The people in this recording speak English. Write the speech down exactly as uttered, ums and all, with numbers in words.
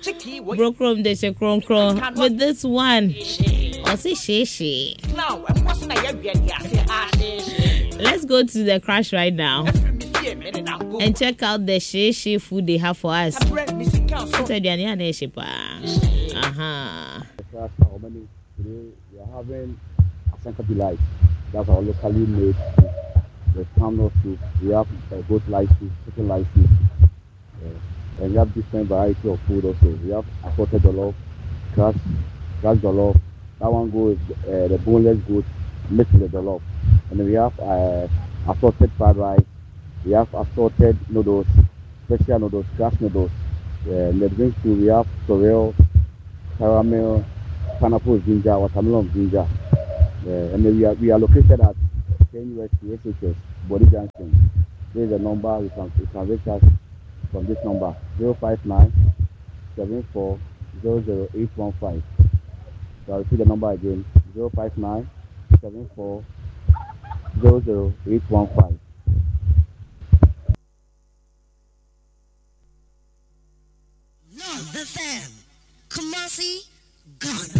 Brokrom de Shekron Kron with this one. What's it she? Let's go to the crash right now and check out the she food they have for us. Uh-huh. Today we are having Asanka Delight. That's our locally made soup. The camel soup. We have uh, goat light soup, chicken light soup. Uh, and we have different variety of food also. We have assorted jollof, grass, grass jollof. That one goes uh, the boneless goat mixed with the jollof. And then we have uh, assorted fried rice. We have assorted noodles, special noodles, grass noodles. Uh, and the drinks too, we have sorrel, caramel, pineapple ginger, watermelon ginger. Uh, and then we are we are located at ten U S T S H S Body Junction. There is a number you can you can reach us from this number zero five nine seven four zero zero eight one five. So I'll repeat the number again zero five nine seven four zero zero eight one five. Love the fam. Kumasi, Ghana.